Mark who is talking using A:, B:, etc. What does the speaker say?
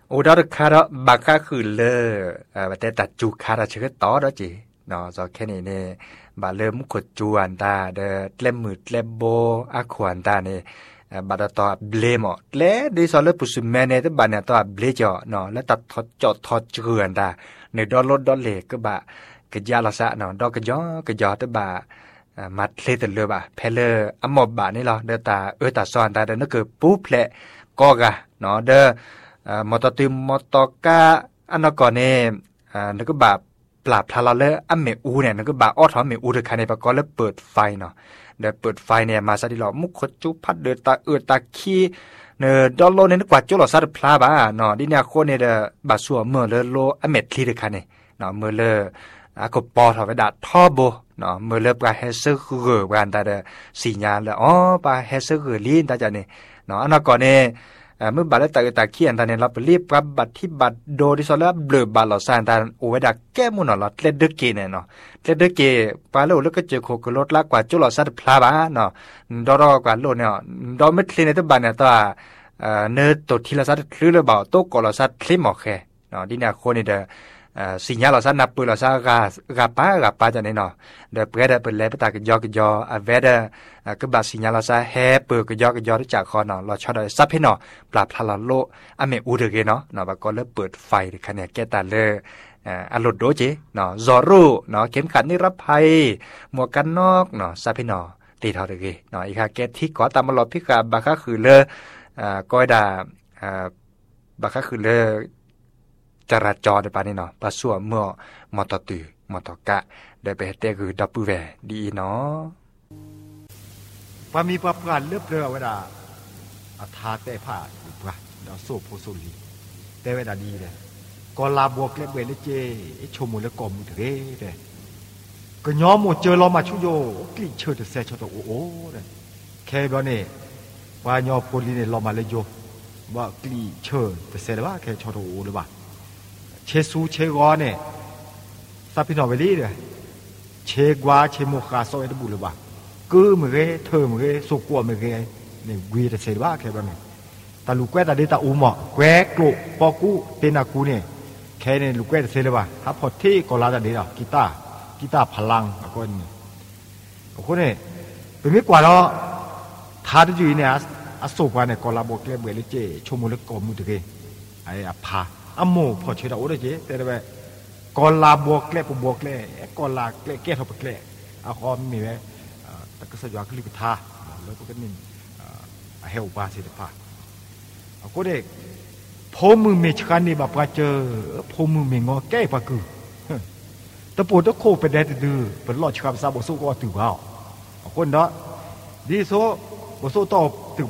A: โอ้ดอกคาร์บักก็คือเลอแต่ตัดจูคาร์เชื่อต่อแล้วจีเนาะจอแค่นี้เนี่ยบาเริ่มขดจวนตาเดเล่มมืดเล่มโบอาขวานตาเนี่ยบาดต่อเบลมอ่ะเล่ดิสอลเลปุสุแมเนตบาเนี่ยต่อเบลจ่อเนาะแล้วตัดทอดจอดทอดเชื่อนตาในดอลลดดอลเล็กก็บะกะยาละสะเนาะดอกกะยอตบะมัดเลตเลอบะเพลอมบบะนี่เหรอเดตาตาซอนตาเดนก็ปุ๊บแหละก็กะเนาะเดมอตติมมอตกาอันนั้นก่อนเนี่ยนึกก็แบบปราบทาราเลอันเมอูเนี่ยนึกก็แบบอ้อถอนเมอูเดือดคันในปากกอแล้วเปิดไฟเนาะเดี๋ยวเปิดไฟเนี่ยมาซะดีหรอมุขจุพัดเดือดตาตาขี้เนอดอลโลเนี่ยนึกว่าจุลซาดพลาบ้าเนาะดิเนี่ยคนเนี่ยเดบาสัวเมื่อเลโลอันเมทลีเดือดคันเนี่ยเนาะเมื่อเลก็ปอถอดไปดัดท่อโบเนาะเมื่อเลปลาเฮเซอร์คือกันแต่เดสีญาณเลยอ๋อปลาเฮเซอร์คือลีนตาจันเนี่ยเนาะอันนั้นก่อนเนี่ยเมื่อบัดแล้วตาเขียนตาเนี่ยเราไปรีบรับบัตรที่บัตรโดดิสอลแล้วเบลบัตรเราสร้างตาโอเวดาแก้มุนเนาะเราเล่นเด็กเกเนี่ยเนาะเล่นเด็กเกปลาโลแล้วก็เจอโคกรถลากกว่าจุลสัตว์พลาบ้าเนาะดอรอกว่าโลเนี่ยดอไม่คลีนในตัวบัตรเนี่ยตัวเนื้อตัวที่เราสัตว์คลื่นเลยบ่าวโต๊ะกอเราสัตว์คลิปหมอกแค่เนาะที่เนี่ยคนนี่เด้อสิ่งนี้เราสัตว์นับปืนเราสัตว์กาป้าจะเนี่ยเนาะเดี๋ยวเพื่อได้เป็นเล็บตากระยอเวดก็บาสิ่งนี้เราสัตว์แฮเปิดกระยอที่จากคอเนาะเราชอบได้ซับให้เนาะปราบทาราโลอเมอูเดเกเนาะเนาะบางคนเริ่มเปิดไฟในคันเนี่ยแก้ตาเลยอารมณ์โดเจเนาะจอรูเนาะเข็มขัดนิรภัยหมวกกันนอกเนาะซับให้เนาะตีเท่าเดเกเนาะอีกค่ะแก้ที่ก่อตามมาหลอดพิการบางค่าคือเลยก้อยด่าบางค่าคือเลยจราจรในป่านนี้เนาะปะสัวเมื่อมอตตือมอตกะได้ไปเตะคือดับเบิลแวดีเนาะ
B: ปามีปะปานเลือบเรือเวลาอาทาเตะผ้าอยู่ปะดาวโซโพสุลีแต่เวลาดีเลยก็ลาบวกเล็บเวลเจชมมูลกอมเถอะเด้ก็ย้อมหมดเจอเรามาชุโยกลิ่นเชิดแต่แซ่ชดโอ้โหเลยแค่แบบนี้ว่าย้อมโพลีเนี่ยเรามาเลยโยว่ากลิ่นเชิดแต่แซ่ว่าแค่ชดโอ้หรือเปล่าเชซูเชกอเนี่ยซาพินอเวลีเลยเชกวาเชโมคาโซเอตบุหรือเปล่าcứ mười cái thơ mười cái số của mười cái này quy là sẽ ba cái bao này ta lục quét ta đi ta mọ quét lộ po cú tên là cú này cái này lục quét là sẽ là ba hấp hot thi còn là gì nào guitar พลังคนนี้เป็นไม่กว่าเราท่าที่อยู่เนี่ยอโศกว่าเนี่ยก็ลาบอกเบื่อเลยเจชมมุลกอมุตเกไอ้อภาอโมพอเชื่อเราได้เจแต่แบบก็ลาบอกเล่ปบอกเล่ก็ลาเล่แก้ทับเล่เอาคอมมีไหมแต่ก็สยามคลิปท่าแล้วก็นี่เฮลบาสิทธิ์พาก็เด็กพอมือเมชกันนี่แบบว่าเจอพอมือเมงอแก้ปะคือแต่ปวดตะโคเป็นแดดดื้อเป็นหลอดชามซาบสู้ก็ตื่นเอาคนเนาะดีโซ่บสู้ต่อตื่น